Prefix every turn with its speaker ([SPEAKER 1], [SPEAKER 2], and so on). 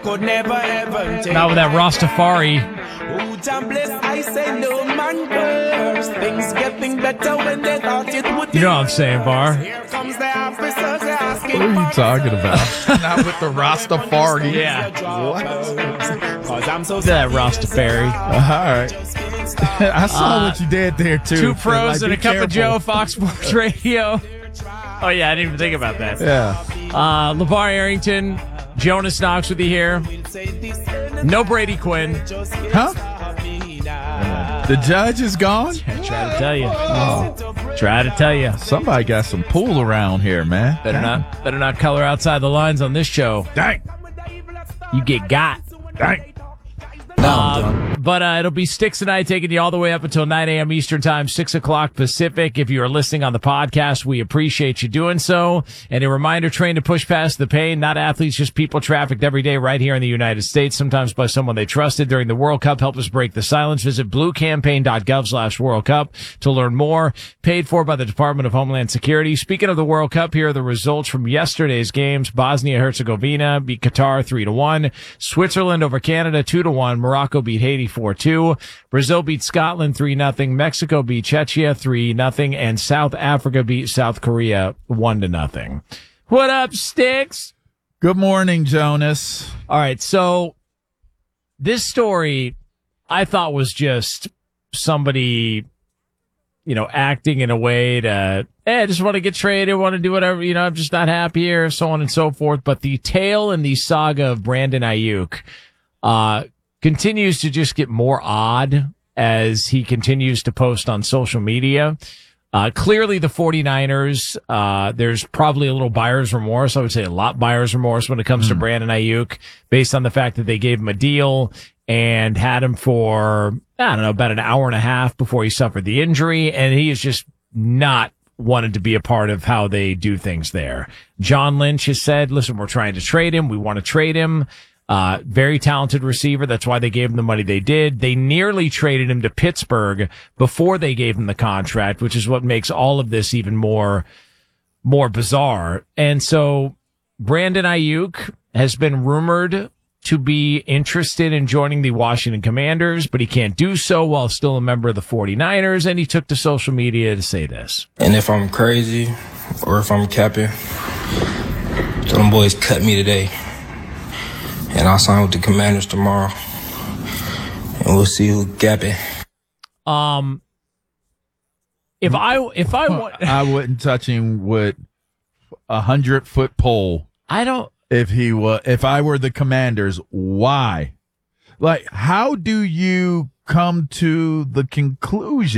[SPEAKER 1] could never ever take.
[SPEAKER 2] Not with that Rastafari.
[SPEAKER 1] I say no man curse. Things getting better when they thought it would.
[SPEAKER 2] You know what I'm saying, Bar?
[SPEAKER 1] Here comes the officers asking.
[SPEAKER 3] What are you talking about? Not with the Rastafari.
[SPEAKER 2] Yeah.
[SPEAKER 3] What?
[SPEAKER 2] That Rastafari.
[SPEAKER 3] All right. I saw what you did there, too.
[SPEAKER 2] Two pros
[SPEAKER 3] Like,
[SPEAKER 2] and a
[SPEAKER 3] be
[SPEAKER 2] cup of
[SPEAKER 3] careful.
[SPEAKER 2] Joe, Fox Sports Radio. Oh, yeah, I didn't even think about that.
[SPEAKER 3] Yeah.
[SPEAKER 2] LeVar Arrington, Jonas Knox with you here. No Brady Quinn.
[SPEAKER 3] Huh? The judge is gone?
[SPEAKER 2] I try to tell you. Try to tell you.
[SPEAKER 3] Somebody got some pool around here, man.
[SPEAKER 2] Better not color outside the lines on this show.
[SPEAKER 3] Dang.
[SPEAKER 2] You get got.
[SPEAKER 3] Dang.
[SPEAKER 2] But it'll be Sticks and I taking you all the way up until 9 a.m. Eastern Time, 6 o'clock Pacific. If you are listening on the podcast, we appreciate you doing so. And a reminder, train to push past the pain, not athletes, just people trafficked every day right here in the United States, sometimes by someone they trusted during the World Cup. Help us break the silence. Visit bluecampaign.gov/World Cup to learn more. Paid for by the Department of Homeland Security. Speaking of the World Cup, here are the results from yesterday's games. Bosnia-Herzegovina beat Qatar 3-1. Switzerland over Canada 2-1. Morocco beat Haiti 4-2. Brazil beat Scotland 3-0. Mexico beat Czechia 3-0. And South Africa beat South Korea 1-0. What up, Sticks?
[SPEAKER 3] Good morning, Jonas.
[SPEAKER 2] All right, so this story I thought was just somebody, acting in a way to, I just want to get traded, want to do whatever, I'm just not happy here, so on and so forth. But the tale and the saga of Brandon Ayuk continues to just get more odd as he continues to post on social media. Clearly the 49ers, there's probably a little buyer's remorse. I would say a lot buyer's remorse when it comes to Brandon Ayuk, based on the fact that they gave him a deal and had him for, about an hour and a half before he suffered the injury. And he is just not wanted to be a part of how they do things there. John Lynch has said, listen, we're trying to trade him. We want to trade him. Very talented receiver. That's why they gave him the money they did. They nearly traded him to Pittsburgh before they gave him the contract, which is what makes all of this even more bizarre. And so Brandon Ayuk has been rumored to be interested in joining the Washington Commanders, but he can't do so while still a member of the 49ers. And he took to social media to say this.
[SPEAKER 4] And if I'm crazy or if I'm capping, them boys cut me today. And I'll sign with the Commanders tomorrow. And we'll see who gapping.
[SPEAKER 2] If I want,
[SPEAKER 3] I wouldn't touch him with 100-foot pole.
[SPEAKER 2] I don't.
[SPEAKER 3] If I were the Commanders, why? Like, how do you come to the conclusion